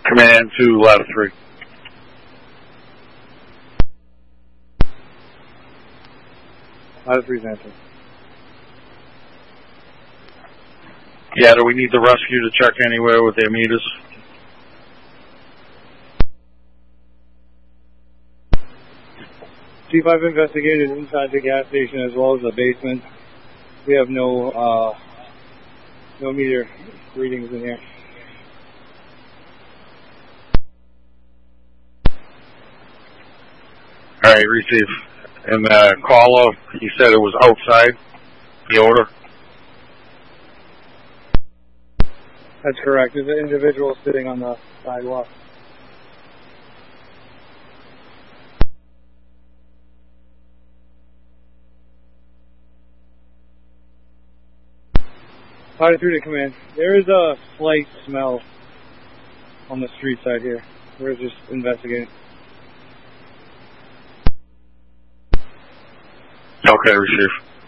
Command to ladder 3. Ladder 3's answer. Yeah, do we need the rescue to check anywhere with their meters? Chief, I've investigated inside the gas station as well as the basement. We have no meter readings in here. Alright, receive. And the caller, he said it was outside, the order. That's correct. There's an individual sitting on the sidewalk. Ladder 3 to command. There is a slight smell on the street side here. We're just investigating. Okay, receive.